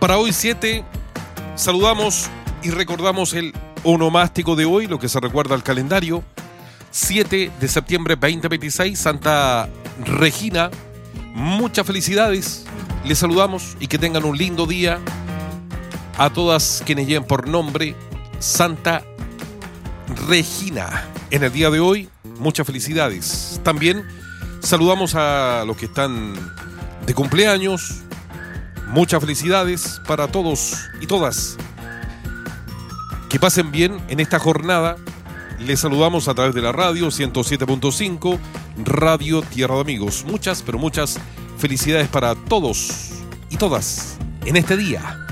Para hoy 7, saludamos y recordamos el onomástico de hoy, lo que se recuerda al calendario. 7 de septiembre 2026, Santa Regina. Muchas felicidades, les saludamos y que tengan un lindo día. A todas quienes lleven por nombre Santa Regina en el día de hoy, muchas felicidades. También saludamos a los que están de cumpleaños. Muchas felicidades para todos y todas. Que pasen bien en esta jornada. Les saludamos a través de la radio 107.5, Radio Tierra de Amigos. Muchas, pero muchas felicidades para todos y todas en este día.